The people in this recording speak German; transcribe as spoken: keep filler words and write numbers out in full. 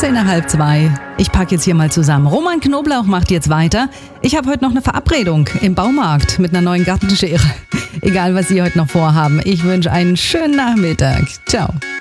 fünfzehn nach halb zwei. Ich packe jetzt hier mal zusammen. Roman Knoblauch macht jetzt weiter. Ich habe heute noch eine Verabredung im Baumarkt mit einer neuen Gartenschere. Egal, was Sie heute noch vorhaben. Ich wünsche einen schönen Nachmittag. Ciao.